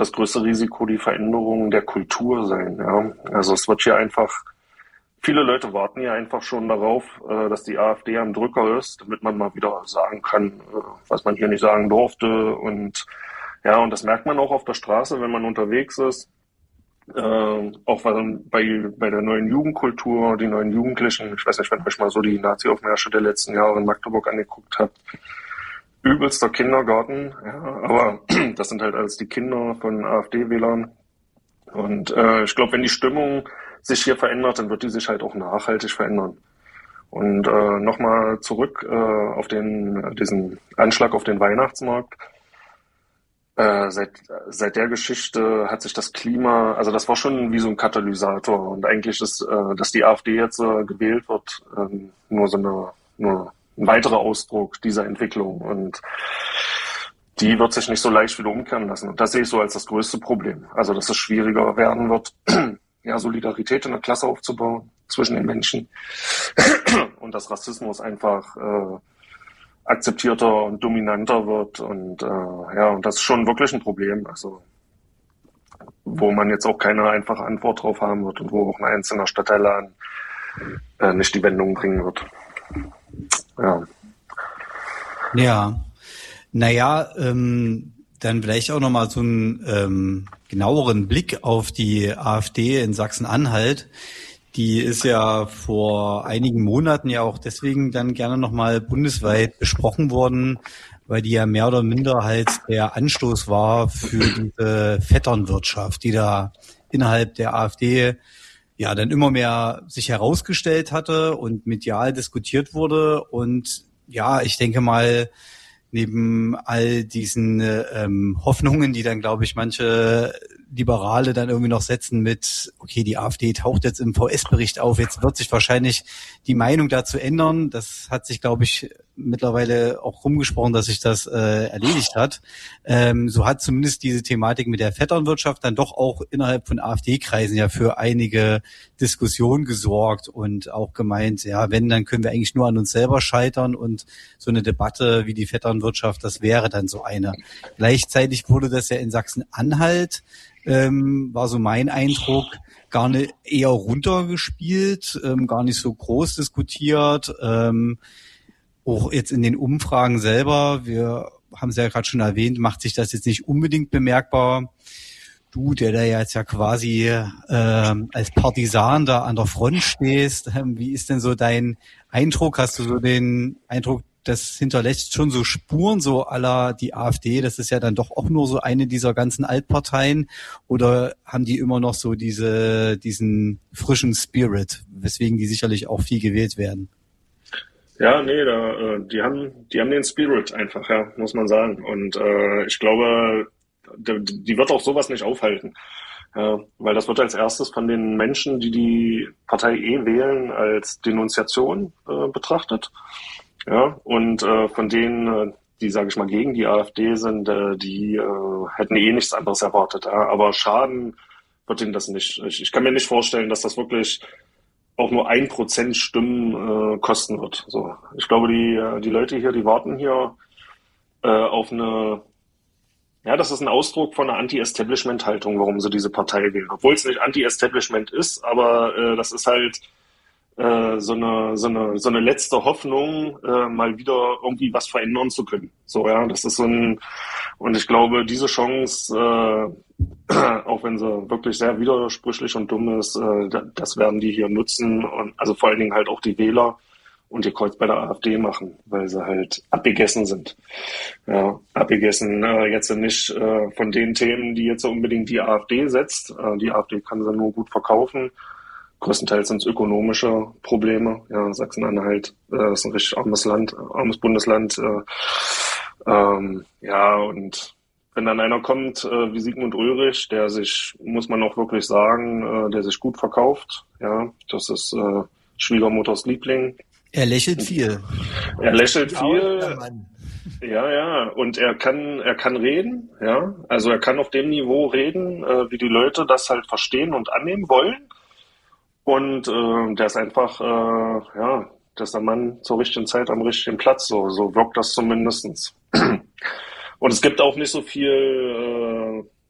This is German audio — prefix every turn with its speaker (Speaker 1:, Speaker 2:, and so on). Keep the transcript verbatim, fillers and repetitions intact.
Speaker 1: das größte Risiko die Veränderung der Kultur sein. Ja? Also es wird hier einfach, viele Leute warten ja einfach schon darauf, äh, dass die AfD am Drücker ist, damit man mal wieder sagen kann, äh, was man hier nicht sagen durfte. Und ja, und das merkt man auch auf der Straße, wenn man unterwegs ist. Äh, auch bei, bei der neuen Jugendkultur, die neuen Jugendlichen, ich weiß nicht, wenn ihr euch mal so die Nazi-Aufmärsche der letzten Jahre in Magdeburg angeguckt habt, übelster Kindergarten, ja, aber das sind halt alles die Kinder von AfD-Wählern. Und äh, ich glaube, wenn die Stimmung sich hier verändert, dann wird die sich halt auch nachhaltig verändern. Und äh, nochmal zurück äh, auf den diesen Anschlag auf den Weihnachtsmarkt. Äh, seit, seit der Geschichte hat sich das Klima, also das war schon wie so ein Katalysator. Und eigentlich ist, äh, dass die AfD jetzt äh, gewählt wird, äh, nur so eine, nur ein weiterer Ausdruck dieser Entwicklung. Und die wird sich nicht so leicht wieder umkehren lassen. Und das sehe ich so als das größte Problem. Also, dass es schwieriger werden wird, ja, Solidarität in der Klasse aufzubauen zwischen den Menschen. Und dass Rassismus einfach äh, akzeptierter und dominanter wird und äh, ja, und das ist schon wirklich ein Problem, also wo man jetzt auch keine einfache Antwort drauf haben wird und wo auch ein einzelner Stadtteil äh, nicht die Wendung bringen wird. Ja.
Speaker 2: Ja, naja, ähm, dann vielleicht auch nochmal so einen ähm, genaueren Blick auf die AfD in Sachsen-Anhalt. Die ist ja vor einigen Monaten ja auch deswegen dann gerne nochmal bundesweit besprochen worden, weil die ja mehr oder minder halt der Anstoß war für diese Vetternwirtschaft, die da innerhalb der AfD ja dann immer mehr sich herausgestellt hatte und medial diskutiert wurde. Und ja, ich denke mal, neben all diesen ähm, Hoffnungen, die dann, glaube ich, manche Liberale dann irgendwie noch setzen mit, okay, die AfD taucht jetzt im V S-Bericht auf, jetzt wird sich wahrscheinlich die Meinung dazu ändern. Das hat sich, glaube ich, mittlerweile auch rumgesprochen, dass sich das äh, erledigt hat. Ähm, so hat zumindest diese Thematik mit der Vetternwirtschaft dann doch auch innerhalb von AfD-Kreisen ja für einige Diskussionen gesorgt und auch gemeint, ja, wenn, dann können wir eigentlich nur an uns selber scheitern und so eine Debatte wie die Vetternwirtschaft, das wäre dann so eine. Gleichzeitig wurde das ja in Sachsen-Anhalt, ähm, war so mein Eindruck, gar nicht eher runtergespielt, ähm, gar nicht so groß diskutiert, ähm, auch jetzt in den Umfragen selber, wir haben es ja gerade schon erwähnt, macht sich das jetzt nicht unbedingt bemerkbar. Du, der da jetzt ja quasi äh, als Partisan da an der Front stehst, äh, wie ist denn so dein Eindruck? Hast du so den Eindruck, das hinterlässt schon so Spuren, so à la die AfD, das ist ja dann doch auch nur so eine dieser ganzen Altparteien, oder haben die immer noch so diese diesen frischen Spirit, weswegen die sicherlich auch viel gewählt werden?
Speaker 1: Ja, nee, da, die haben, die haben den Spirit einfach, ja, muss man sagen. Und äh, ich glaube, die, die wird auch sowas nicht aufhalten, ja, weil das wird als erstes von den Menschen, die die Partei eh wählen, als Denunziation äh, betrachtet, ja, und äh, von denen, die, sage ich mal, gegen die AfD sind, äh, die äh, hätten eh nichts anderes erwartet, ja, aber Schaden wird ihnen das nicht. Ich, ich kann mir nicht vorstellen, dass das wirklich auch nur ein Prozent Stimmen äh, kosten wird. So, ich glaube, die die Leute hier, die warten hier äh, auf eine, ja, das ist ein Ausdruck von einer Anti-Establishment-Haltung, warum sie diese Partei wählen. Obwohl es nicht Anti-Establishment ist, aber äh, das ist halt äh, so eine so eine so eine letzte Hoffnung, äh, mal wieder irgendwie was verändern zu können. So, ja, das ist so ein, und ich glaube, diese Chance, äh, auch wenn sie wirklich sehr widersprüchlich und dumm ist, äh, das werden die hier nutzen, und also vor allen Dingen halt auch die Wähler und ihr Kreuz bei der AfD machen, weil sie halt abgegessen sind. Ja, abgegessen äh, jetzt nicht äh, von den Themen, die jetzt unbedingt die AfD setzt. Äh, die AfD kann sie nur gut verkaufen. Größtenteils sind es ökonomische Probleme. Ja, Sachsen-Anhalt äh, ist ein richtig armes Land, armes Bundesland. Äh, ähm, ja, und wenn dann einer kommt äh, wie Sigmund Ulrich, der sich, muss man auch wirklich sagen, äh, der sich gut verkauft. Ja, das ist äh, Schwiegermutters Liebling.
Speaker 2: Er lächelt viel.
Speaker 1: Er lächelt viel. Ja, ja, und er kann, er kann reden, ja. Also er kann auf dem Niveau reden, äh, wie die Leute das halt verstehen und annehmen wollen. Und äh, der ist einfach, äh, ja, der ist der Mann zur richtigen Zeit am richtigen Platz. So, so wirkt das zumindestens. Und es gibt auch nicht so viel,